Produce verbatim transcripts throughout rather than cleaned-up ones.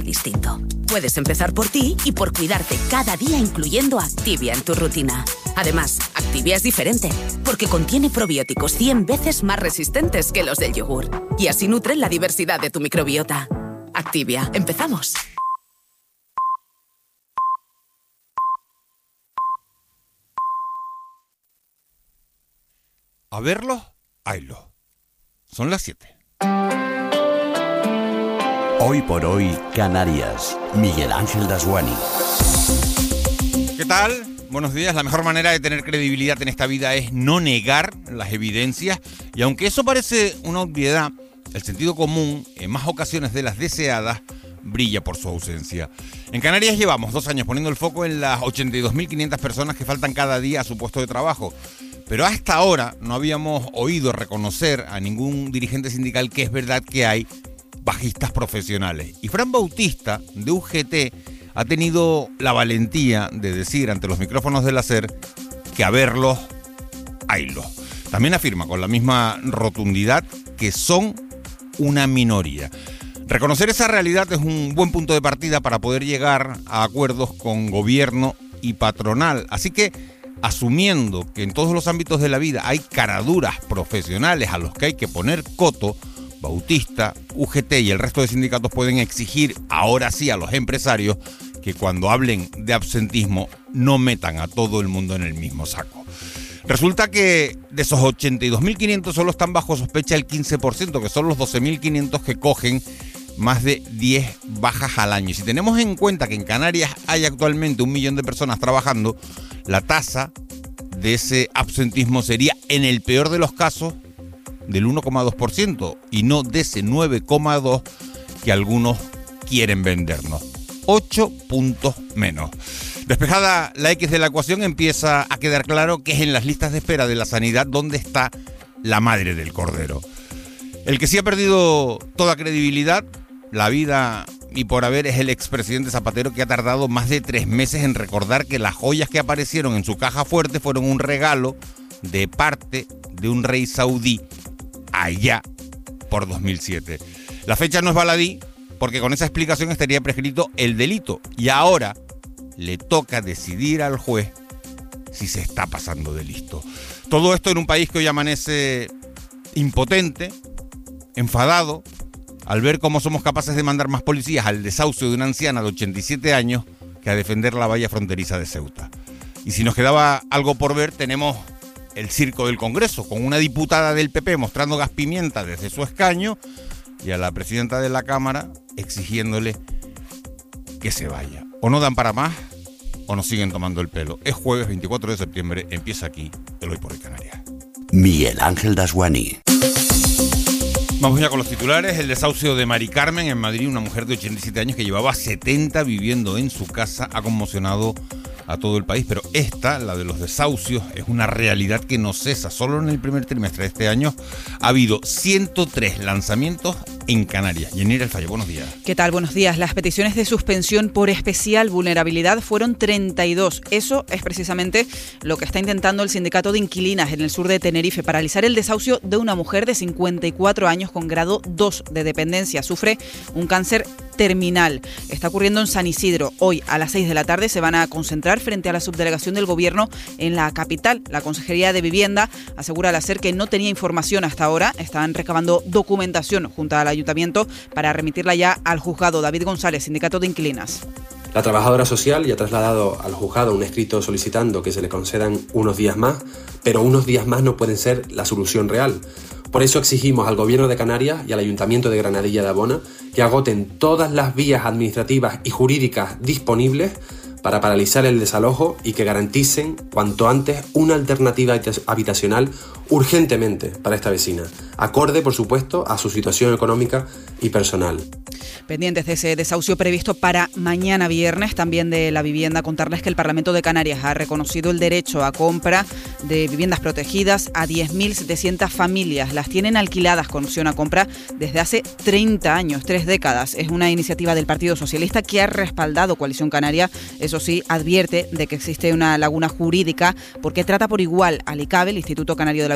empezar distinto. Puedes empezar por ti y por cuidarte cada día incluyendo Activia en tu rutina. Además, Activia es diferente porque contiene probióticos cien veces más resistentes que los del yogur. Y así nutren la diversidad de tu microbiota. Activia, empezamos. A verlo, haylo. Son las siete. Hoy por hoy, Canarias. Miguel Ángel Dasguani. ¿Qué tal? Buenos días. La mejor manera de tener credibilidad en esta vida es no negar las evidencias. Y aunque eso parece una obviedad, el sentido común, en más ocasiones de las deseadas, brilla por su ausencia. En Canarias llevamos dos años poniendo el foco en las ochenta y dos mil quinientas personas que faltan cada día a su puesto de trabajo. Pero hasta ahora no habíamos oído reconocer a ningún dirigente sindical que es verdad que hay bajistas profesionales. Y Fran Bautista, de U G T, ha tenido la valentía de decir ante los micrófonos del SER que a verlos, haylos. También afirma con la misma rotundidad que son una minoría. Reconocer esa realidad es un buen punto de partida para poder llegar a acuerdos con gobierno y patronal. Así que, asumiendo que en todos los ámbitos de la vida hay caraduras profesionales a los que hay que poner coto, Bautista, U G T y el resto de sindicatos pueden exigir ahora sí a los empresarios que cuando hablen de absentismo no metan a todo el mundo en el mismo saco. Resulta que de esos ochenta y dos mil quinientos solo están bajo sospecha el quince por ciento, que son los doce mil quinientos que cogen más de diez bajas al año. Y si tenemos en cuenta que en Canarias hay actualmente un millón de personas trabajando, la tasa de ese absentismo sería, en el peor de los casos, del uno coma dos por ciento y no de ese nueve coma dos por ciento que algunos quieren vendernos. ocho puntos menos. Despejada la X de la ecuación, empieza a quedar claro que es en las listas de espera de la sanidad donde está la madre del cordero. El que sí ha perdido toda credibilidad, la vida y por haber, es el expresidente Zapatero, que ha tardado más de tres meses en recordar que las joyas que aparecieron en su caja fuerte fueron un regalo de parte de un rey saudí allá por dos mil siete. La fecha no es baladí, porque con esa explicación estaría prescrito el delito y ahora le toca decidir al juez si se está pasando de listo. Todo esto en un país que hoy amanece impotente, enfadado, al ver cómo somos capaces de mandar más policías al desahucio de una anciana de ochenta y siete años que a defender la valla fronteriza de Ceuta. Y si nos quedaba algo por ver, tenemos el circo del Congreso, con una diputada del P P mostrando gas pimienta desde su escaño y a la presidenta de la Cámara exigiéndole que se vaya. O no dan para más, o nos siguen tomando el pelo. Es jueves veinticuatro de septiembre, empieza aquí el Hoy por Hoy Canarias. Miguel Ángel Dasguani. Vamos ya con los titulares. El desahucio de Mari Carmen en Madrid, una mujer de ochenta y siete años que llevaba setenta viviendo en su casa, ha conmocionado a todo el país, pero esta, la de los desahucios, es una realidad que no cesa. Solo en el primer trimestre de este año ha habido ciento tres lanzamientos en Canarias. Yanira El Fallo, buenos días. ¿Qué tal? Buenos días. Las peticiones de suspensión por especial vulnerabilidad fueron treinta y dos. Eso es precisamente lo que está intentando el sindicato de inquilinas en el sur de Tenerife, paralizar el desahucio de una mujer de cincuenta y cuatro años con grado dos de dependencia. Sufre un cáncer terminal. Está ocurriendo en San Isidro. Hoy a las seis de la tarde se van a concentrar frente a la subdelegación del Gobierno en la capital. La Consejería de Vivienda asegura al SER que no tenía información hasta ahora. Están recabando documentación junto al Ayuntamiento para remitirla ya al juzgado. David González, Sindicato de Inquilinas. La trabajadora social ya ha trasladado al juzgado un escrito solicitando que se le concedan unos días más, pero unos días más no pueden ser la solución real. Por eso exigimos al Gobierno de Canarias y al Ayuntamiento de Granadilla de Abona que agoten todas las vías administrativas y jurídicas disponibles para paralizar el desalojo y que garanticen cuanto antes una alternativa habitacional urgentemente para esta vecina, acorde, por supuesto, a su situación económica y personal. Pendientes de ese desahucio previsto para mañana viernes, también de la vivienda, contarles que el Parlamento de Canarias ha reconocido el derecho a compra de viviendas protegidas a diez mil setecientas familias. Las tienen alquiladas con opción a compra desde hace treinta años, tres décadas. Es una iniciativa del Partido Socialista que ha respaldado Coalición Canaria. Eso sí, advierte de que existe una laguna jurídica porque trata por igual al I C A B, el Instituto Canario de la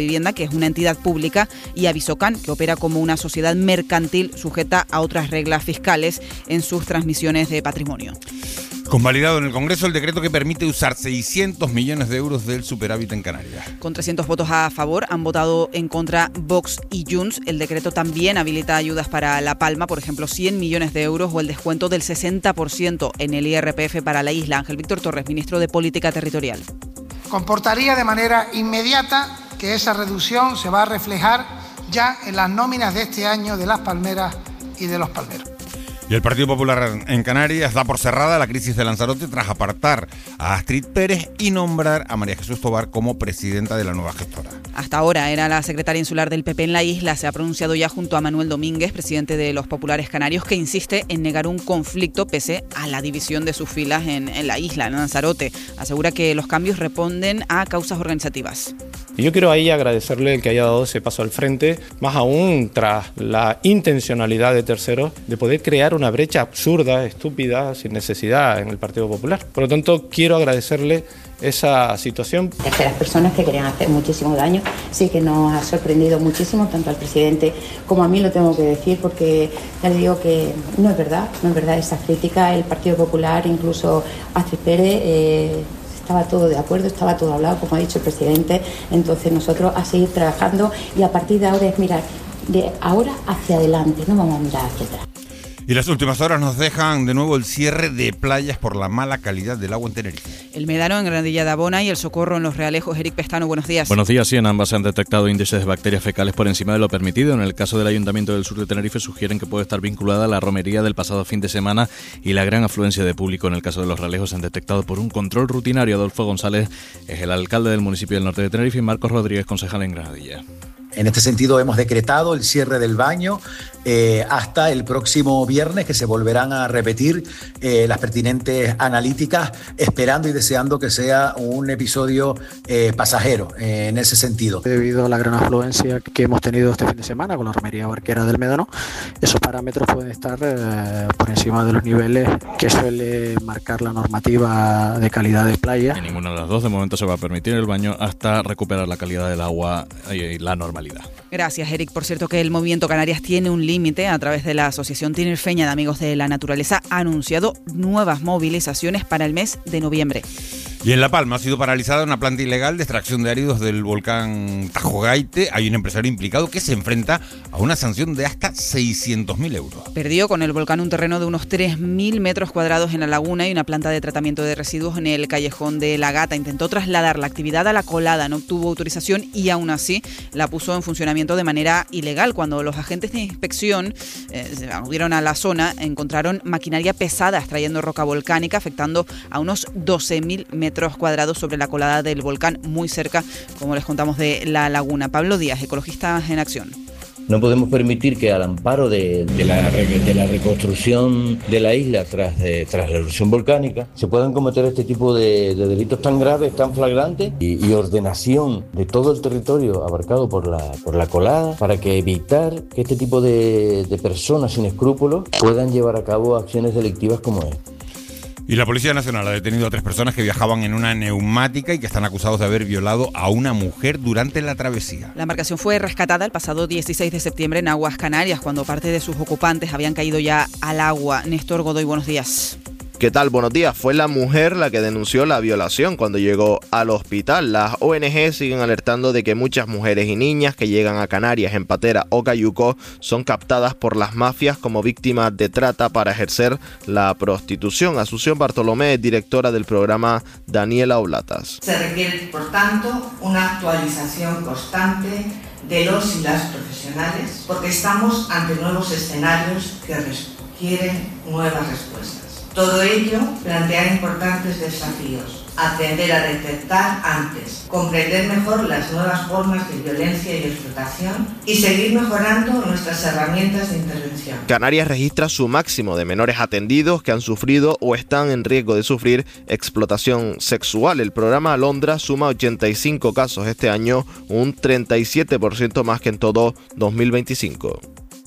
Vivienda, que es una entidad pública, y a Visocan, que opera como una sociedad mercantil sujeta a otras reglas fiscales en sus transmisiones de patrimonio. Convalidado en el Congreso el decreto que permite usar seiscientos millones de euros del superávit en Canarias. Con trescientos votos a favor, han votado en contra Vox y Junts. El decreto también habilita ayudas para La Palma, por ejemplo, cien millones de euros o el descuento del sesenta por ciento en el I R P F para la isla. Ángel Víctor Torres, ministro de Política Territorial. Comportaría de manera inmediata que esa reducción se va a reflejar ya en las nóminas de este año de las palmeras y de los palmeros. Y el Partido Popular en Canarias da por cerrada la crisis de Lanzarote tras apartar a Astrid Pérez y nombrar a María Jesús Tobar como presidenta de la nueva gestora. Hasta ahora era la secretaria insular del P P en la isla. Se ha pronunciado ya junto a Manuel Domínguez, presidente de los Populares Canarios, que insiste en negar un conflicto pese a la división de sus filas en, en la isla, en Lanzarote. Asegura que los cambios responden a causas organizativas. Y yo quiero ahí agradecerle el que haya dado ese paso al frente, más aún tras la intencionalidad de terceros de poder crear una brecha absurda, estúpida, sin necesidad en el Partido Popular. Por lo tanto, quiero agradecerle esa situación. Es que las personas que querían hacer muchísimo daño sí que nos ha sorprendido muchísimo, tanto al presidente como a mí, lo tengo que decir, porque ya le digo que no es verdad, no es verdad esa crítica. El Partido Popular, incluso Astrid Pérez, eh, estaba todo de acuerdo, estaba todo hablado, como ha dicho el presidente. Entonces nosotros a seguir trabajando y a partir de ahora es mirar de ahora hacia adelante, no vamos a mirar hacia atrás. Y las últimas horas nos dejan de nuevo el cierre de playas por la mala calidad del agua en Tenerife. El Médano en Granadilla de Abona y el Socorro en Los Realejos. Eric Pestano, buenos días. Buenos días, sí, en ambas se han detectado índices de bacterias fecales por encima de lo permitido. En el caso del Ayuntamiento del Sur de Tenerife sugieren que puede estar vinculada a la romería del pasado fin de semana y la gran afluencia de público. En el caso de Los Realejos se han detectado por un control rutinario. Adolfo González es el alcalde del municipio del norte de Tenerife y Marcos Rodríguez, concejal en Granadilla. En este sentido hemos decretado el cierre del baño eh, hasta el próximo viernes, que se volverán a repetir eh, las pertinentes analíticas, esperando y deseando que sea un episodio eh, pasajero eh, en ese sentido. Debido a la gran afluencia que hemos tenido este fin de semana con la romería barquera del Médano, esos parámetros pueden estar eh, por encima de los niveles que suele marcar la normativa de calidad de playa. En ninguna de las dos de momento se va a permitir el baño hasta recuperar la calidad del agua y la normalidad. Gracias, Eric. Por cierto, que el Movimiento Canarias tiene un límite. A través de la Asociación Tinerfeña de Amigos de la Naturaleza ha anunciado nuevas movilizaciones para el mes de noviembre. Y en La Palma ha sido paralizada una planta ilegal de extracción de áridos del volcán Tajogaite. Hay un empresario implicado que se enfrenta a una sanción de hasta seiscientos mil euros. Perdió con el volcán un terreno de unos tres mil metros cuadrados en la laguna y una planta de tratamiento de residuos en el callejón de La Gata. Intentó trasladar la actividad a La Colada, no obtuvo autorización y aún así la puso en funcionamiento de manera ilegal. Cuando los agentes de inspección eh, acudieron a la zona, encontraron maquinaria pesada extrayendo roca volcánica, afectando a unos doce mil metros cuadrados sobre la colada del volcán, muy cerca, como les contamos, de la laguna. Pablo Díaz, ecologista en acción. No podemos permitir que al amparo de, de, la, de la reconstrucción de la isla tras, de, tras la erupción volcánica se puedan cometer este tipo de, de delitos tan graves, tan flagrantes y, y ordenación de todo el territorio abarcado por la, por la colada para que evitar que este tipo de, de personas sin escrúpulos puedan llevar a cabo acciones delictivas como esta. Y la Policía Nacional ha detenido a tres personas que viajaban en una neumática y que están acusados de haber violado a una mujer durante la travesía. La embarcación fue rescatada el pasado dieciséis de septiembre en aguas Canarias, cuando parte de sus ocupantes habían caído ya al agua. Néstor Godoy, buenos días. ¿Qué tal? Buenos días. Fue la mujer la que denunció la violación cuando llegó al hospital. Las O N G siguen alertando de que muchas mujeres y niñas que llegan a Canarias en patera o cayuco son captadas por las mafias como víctimas de trata para ejercer la prostitución. Asunción Bartolomé es directora del programa Daniela Oblatas. Se requiere, por tanto, una actualización constante de los y las profesionales, porque estamos ante nuevos escenarios que requieren nuevas respuestas. Todo ello plantea importantes desafíos: aprender a detectar antes, comprender mejor las nuevas formas de violencia y explotación y seguir mejorando nuestras herramientas de intervención. Canarias registra su máximo de menores atendidos que han sufrido o están en riesgo de sufrir explotación sexual. El programa Alondra suma ochenta y cinco casos este año, un treinta y siete por ciento más que en todo dos mil veinticinco.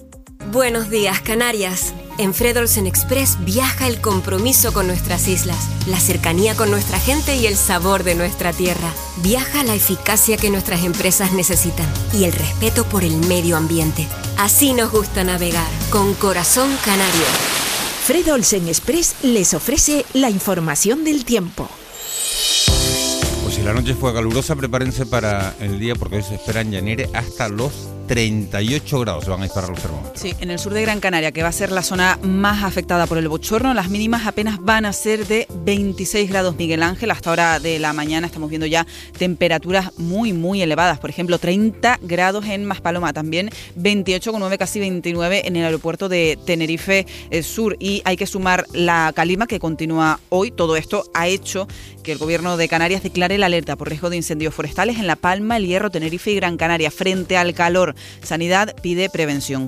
Buenos días, Canarias. En Fred Olsen Express viaja el compromiso con nuestras islas, la cercanía con nuestra gente y el sabor de nuestra tierra. Viaja la eficacia que nuestras empresas necesitan y el respeto por el medio ambiente. Así nos gusta navegar, con corazón canario. Fred Olsen Express les ofrece la información del tiempo. Pues si la noche fue calurosa, prepárense para el día porque hoy se esperan llanere hasta los treinta y ocho grados, se van a disparar los termómetros. Sí, en el sur de Gran Canaria, que va a ser la zona más afectada por el bochorno, las mínimas apenas van a ser de veintiséis grados, Miguel Ángel. Hasta hora de la mañana estamos viendo ya temperaturas muy, muy elevadas. Por ejemplo, treinta grados en Maspaloma, también veintiocho coma nueve, casi veintinueve en el aeropuerto de Tenerife Sur. Y hay que sumar la calima que continúa hoy. Todo esto ha hecho que el gobierno de Canarias declare la alerta por riesgo de incendios forestales en La Palma, El Hierro, Tenerife y Gran Canaria. Frente al calor, Sanidad pide prevención.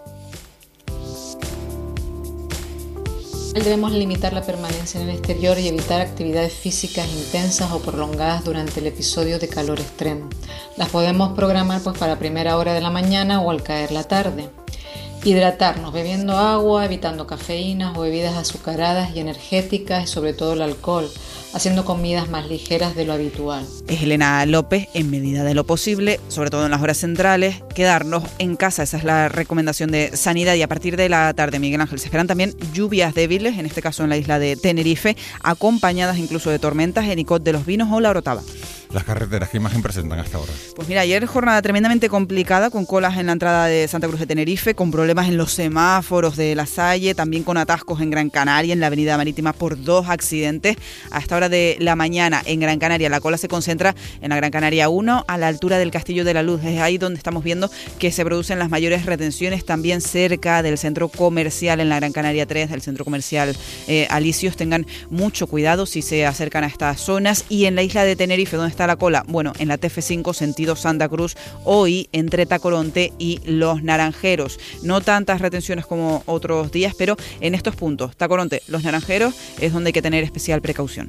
Debemos limitar la permanencia en el exterior y evitar actividades físicas intensas o prolongadas durante el episodio de calor extremo. Las podemos programar pues para primera hora de la mañana o al caer la tarde. Hidratarnos bebiendo agua, evitando cafeínas o bebidas azucaradas y energéticas y sobre todo el alcohol, haciendo comidas más ligeras de lo habitual. Es Elena López, en medida de lo posible, sobre todo en las horas centrales, quedarnos en casa. Esa es la recomendación de Sanidad. Y a partir de la tarde, Miguel Ángel, se esperan también lluvias débiles, en este caso en la isla de Tenerife, acompañadas incluso de tormentas en Icod de los Vinos o La Orotava. Las carreteras, ¿qué imagen presentan hasta ahora? Pues mira, ayer jornada tremendamente complicada, con colas en la entrada de Santa Cruz de Tenerife, con problemas en los semáforos de La Salle, también con atascos en Gran Canaria, en la avenida Marítima por dos accidentes. A esta hora de la mañana en Gran Canaria, la cola se concentra en la Gran Canaria uno, a la altura del Castillo de la Luz. Es ahí donde estamos viendo que se producen las mayores retenciones, también cerca del centro comercial en la Gran Canaria tres, del centro comercial eh, Alicios. Tengan mucho cuidado si se acercan a estas zonas. Y en la isla de Tenerife, ¿dónde está la cola? Bueno, en la T F cinco, sentido Santa Cruz, hoy entre Tacoronte y Los Naranjeros. No tantas retenciones como otros días, pero en estos puntos, Tacoronte, Los Naranjeros, es donde hay que tener especial precaución.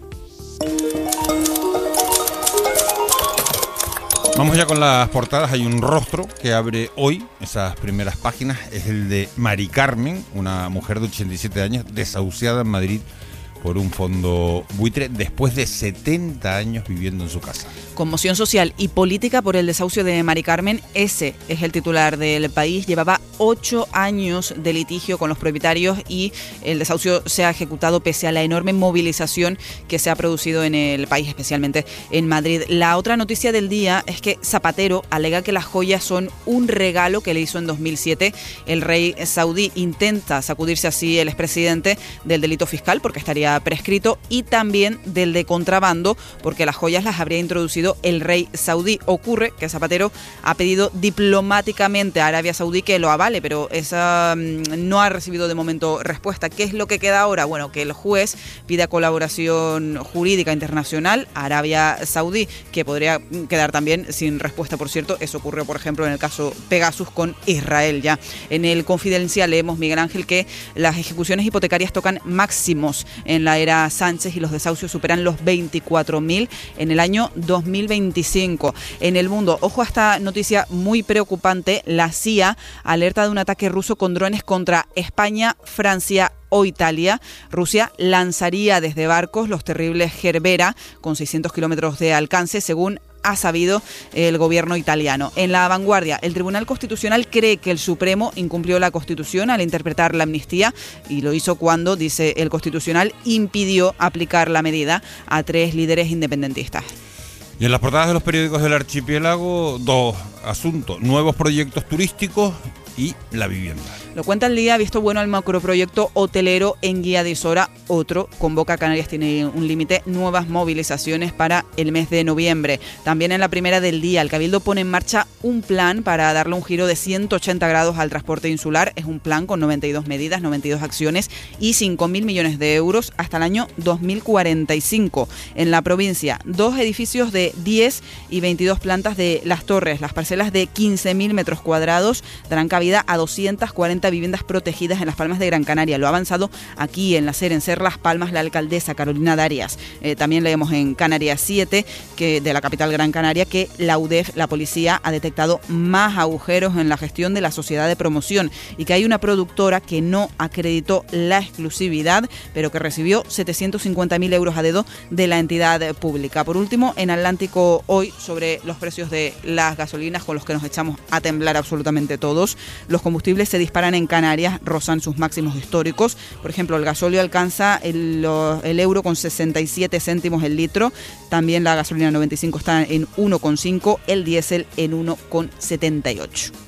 Vamos ya con las portadas. Hay un rostro que abre hoy esas primeras páginas. Es el de Mari Carmen, una mujer de ochenta y siete años, desahuciada en Madrid por un fondo buitre después de setenta años viviendo en su casa. Conmoción social y política por el desahucio de Mari Carmen. Ese es el titular del País. Llevaba ocho años de litigio con los propietarios y el desahucio se ha ejecutado pese a la enorme movilización que se ha producido en el país, especialmente en Madrid. La otra noticia del día es que Zapatero alega que las joyas son un regalo que le hizo en dos mil siete el rey saudí. Intenta sacudirse así el expresidente del delito fiscal porque estaría prescrito, y también del de contrabando porque las joyas las habría introducido el rey saudí. Ocurre que Zapatero ha pedido diplomáticamente a Arabia Saudí que lo avale, pero esa no ha recibido de momento respuesta. ¿Qué es lo que queda ahora? Bueno, que el juez pida colaboración jurídica internacional a Arabia Saudí, que podría quedar también sin respuesta, por cierto. Eso ocurrió, por ejemplo, en el caso Pegasus con Israel. Ya en el Confidencial leemos, Miguel Ángel, que las ejecuciones hipotecarias tocan máximos en la era Sánchez y los desahucios superan los veinticuatro mil en el año dos mil veinticinco. En El Mundo, ojo a esta noticia muy preocupante, la C I A alerta de un ataque ruso con drones contra España, Francia o Italia. Rusia lanzaría desde barcos los terribles Gerbera con seiscientos kilómetros de alcance, según ha sabido el gobierno italiano. En La Vanguardia, el Tribunal Constitucional cree que el Supremo incumplió la Constitución al interpretar la amnistía, y lo hizo cuando, dice el Constitucional, impidió aplicar la medida a tres líderes independentistas. Y en las portadas de los periódicos del archipiélago, dos asuntos: nuevos proyectos turísticos y la vivienda. Lo cuenta El Día, visto bueno al macroproyecto hotelero en Guía de Isora. Otro, convoca a Canarias, tiene un límite, nuevas movilizaciones para el mes de noviembre. También en la Primera del Día, el Cabildo pone en marcha un plan para darle un giro de ciento ochenta grados al transporte insular. Es un plan con noventa y dos medidas, noventa y dos acciones y cinco mil millones de euros hasta el año dos mil cuarenta y cinco. En la provincia, dos edificios de diez y veintidós plantas de Las Torres, las parcelas de quince mil metros cuadrados, darán cabida a doscientas cuarenta treinta viviendas protegidas en Las Palmas de Gran Canaria. Lo ha avanzado aquí en la SER, en SER Las Palmas, la alcaldesa Carolina Darias. Eh, también leemos en Canarias siete, que de la capital Gran Canaria, que la U D E F, la policía, ha detectado más agujeros en la gestión de la sociedad de promoción y que hay una productora que no acreditó la exclusividad, pero que recibió setecientos cincuenta mil euros a dedo de la entidad pública. Por último, en Atlántico hoy, sobre los precios de las gasolinas con los que nos echamos a temblar absolutamente todos. Los combustibles se disparan en Canarias, rozan sus máximos históricos. Por ejemplo, el gasóleo alcanza el, el euro con sesenta y siete céntimos el litro. También la gasolina noventa y cinco está en uno con cinco, el diésel en uno con setenta y ocho.